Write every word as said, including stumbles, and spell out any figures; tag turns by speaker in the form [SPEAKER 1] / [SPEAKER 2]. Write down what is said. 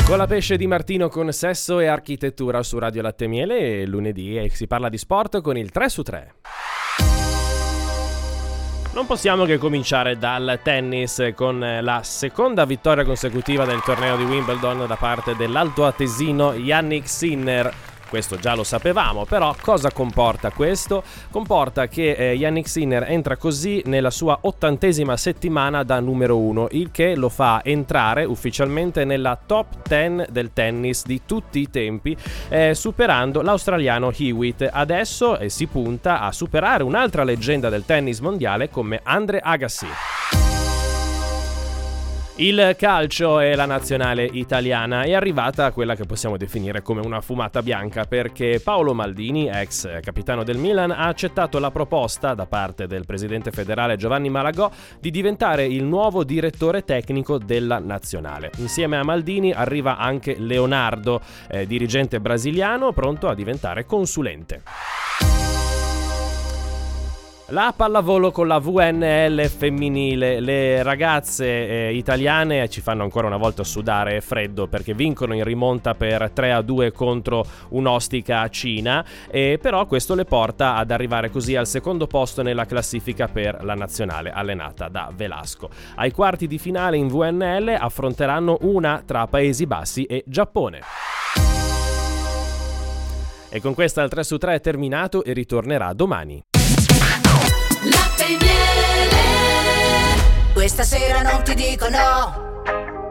[SPEAKER 1] Con la pesce di Martino con sesso e architettura su Radio Latte e Miele, e lunedì e si parla di sport con il tre su tre. Non possiamo che cominciare dal tennis con la seconda vittoria consecutiva del torneo di Wimbledon da parte dell'altoatesino Jannik Sinner. Questo già lo sapevamo, però cosa comporta questo? Comporta che eh, Jannik Sinner entra così nella sua ottantesima settimana da numero uno, il che lo fa entrare ufficialmente nella top dieci del tennis di tutti i tempi, eh, superando l'australiano Hewitt. Adesso eh, si punta a superare un'altra leggenda del tennis mondiale come Andre Agassi. Il calcio e la nazionale italiana è arrivata quella che possiamo definire come una fumata bianca, perché Paolo Maldini, ex capitano del Milan, ha accettato la proposta da parte del presidente federale Giovanni Malagò di diventare il nuovo direttore tecnico della nazionale. Insieme a Maldini arriva anche Leonardo, eh, dirigente brasiliano pronto a diventare consulente. La pallavolo con la V N L femminile, le ragazze eh, italiane ci fanno ancora una volta sudare freddo perché vincono in rimonta per tre a due contro un'ostica Cina, e però questo le porta ad arrivare così al secondo posto nella classifica per la nazionale allenata da Velasco. Ai quarti di finale in V N L affronteranno una tra Paesi Bassi e Giappone. E con questa il tre su tre è terminato e ritornerà domani.
[SPEAKER 2] Latte e miele, questa sera non ti dico no.